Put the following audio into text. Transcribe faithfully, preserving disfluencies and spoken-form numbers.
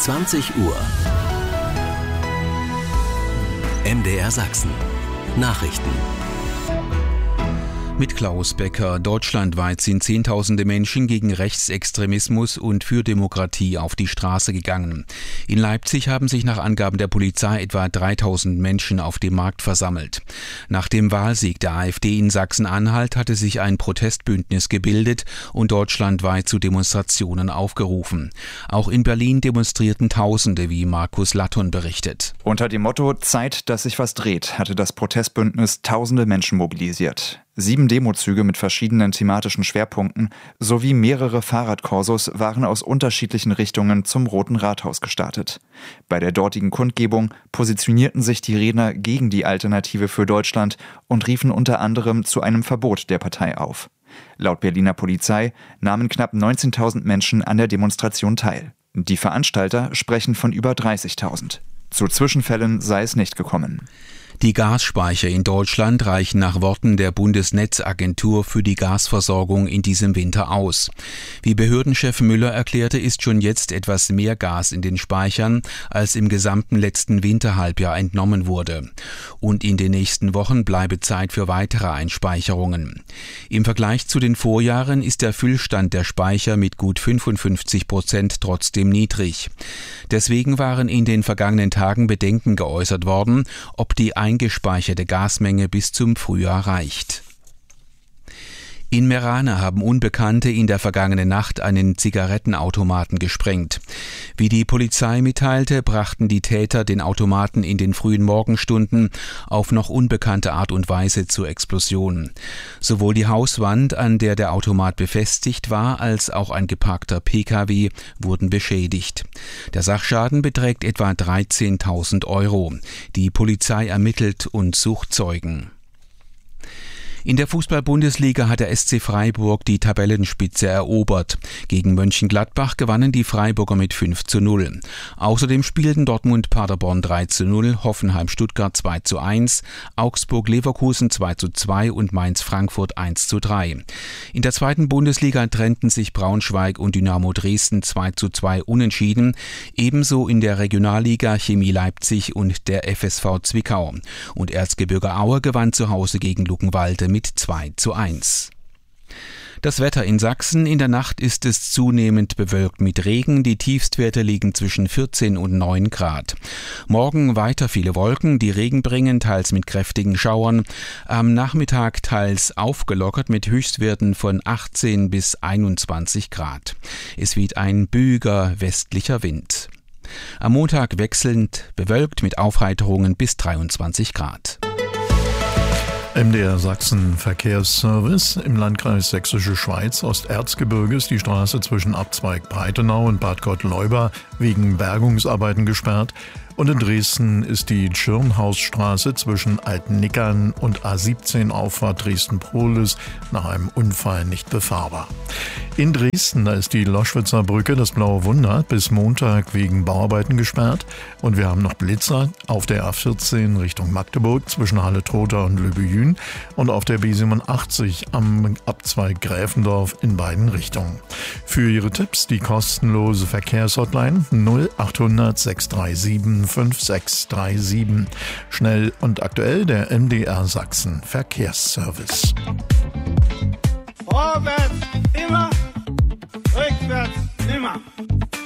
zwanzig Uhr. M D R Sachsen. Nachrichten. Mit Klaus Becker. Deutschlandweit sind Zehntausende Menschen gegen Rechtsextremismus und für Demokratie auf die Straße gegangen. In Leipzig haben sich nach Angaben der Polizei etwa dreitausend Menschen auf dem Markt versammelt. Nach dem Wahlsieg der AfD in Sachsen-Anhalt hatte sich ein Protestbündnis gebildet und deutschlandweit zu Demonstrationen aufgerufen. Auch in Berlin demonstrierten Tausende, wie Markus Latton berichtet. Unter dem Motto »Zeit, dass sich was dreht« hatte das Protestbündnis tausende Menschen mobilisiert. Sieben Demozüge mit verschiedenen thematischen Schwerpunkten sowie mehrere Fahrradkorsos waren aus unterschiedlichen Richtungen zum Roten Rathaus gestartet. Bei der dortigen Kundgebung positionierten sich die Redner gegen die Alternative für Deutschland und riefen unter anderem zu einem Verbot der Partei auf. Laut Berliner Polizei nahmen knapp neunzehntausend Menschen an der Demonstration teil. Die Veranstalter sprechen von über dreißigtausend. Zu Zwischenfällen sei es nicht gekommen. Die Gasspeicher in Deutschland reichen nach Worten der Bundesnetzagentur für die Gasversorgung in diesem Winter aus. Wie Behördenchef Müller erklärte, ist schon jetzt etwas mehr Gas in den Speichern, als im gesamten letzten Winterhalbjahr entnommen wurde. Und in den nächsten Wochen bleibe Zeit für weitere Einspeicherungen. Im Vergleich zu den Vorjahren ist der Füllstand der Speicher mit gut fünfundfünfzig Prozent trotzdem niedrig. Deswegen waren in den vergangenen Tagen Bedenken geäußert worden, ob die eingespeicherte Gasmenge bis zum Frühjahr reicht. In Meerane haben Unbekannte in der vergangenen Nacht einen Zigarettenautomaten gesprengt. Wie die Polizei mitteilte, brachten die Täter den Automaten in den frühen Morgenstunden auf noch unbekannte Art und Weise zur Explosion. Sowohl die Hauswand, an der der Automat befestigt war, als auch ein geparkter Pkw wurden beschädigt. Der Sachschaden beträgt etwa dreizehntausend Euro. Die Polizei ermittelt und sucht Zeugen. In der Fußball-Bundesliga hat der S C Freiburg die Tabellenspitze erobert. Gegen Mönchengladbach gewannen die Freiburger mit fünf zu null. Außerdem spielten Dortmund-Paderborn drei zu null, Hoffenheim-Stuttgart zwei zu eins, Augsburg-Leverkusen zwei zu zwei und Mainz-Frankfurt eins zu drei. In der zweiten Bundesliga trennten sich Braunschweig und Dynamo Dresden zwei zu zwei unentschieden. Ebenso in der Regionalliga Chemie Leipzig und der F S V Zwickau. Und Erzgebirge Aue gewann zu Hause gegen Luckenwalde mit zwei zu eins. Das Wetter in Sachsen: In der Nacht ist es zunehmend bewölkt mit Regen. Die Tiefstwerte liegen zwischen vierzehn und neun Grad. Morgen weiter viele Wolken, die Regen bringen, teils mit kräftigen Schauern. Am Nachmittag teils aufgelockert mit Höchstwerten von achtzehn bis einundzwanzig Grad. Es weht ein böiger westlicher Wind. Am Montag wechselnd bewölkt mit Aufheiterungen bis dreiundzwanzig Grad. M D R Sachsen Verkehrsservice. Im Landkreis Sächsische Schweiz Osterzgebirge ist die Straße zwischen Abzweig Breitenau und Bad Gottleuba wegen Bergungsarbeiten gesperrt. Und in Dresden ist die Tschirnhausstraße zwischen Altennickern und A siebzehn Auffahrt Dresden-Prohlis nach einem Unfall nicht befahrbar. In Dresden, da ist die Loschwitzer Brücke, das Blaue Wunder, bis Montag wegen Bauarbeiten gesperrt. Und wir haben noch Blitzer auf der A vierzehn Richtung Magdeburg zwischen Halle-Trotha und Löbejün und auf der B siebenundachtzig am Abzweig Gräfendorf in beiden Richtungen. Für Ihre Tipps die kostenlose Verkehrshotline null achthundert sechs drei sieben fünf sechs drei sieben. Schnell und aktuell der M D R Sachsen Verkehrsservice. Vorwärts immer, rückwärts nimmer.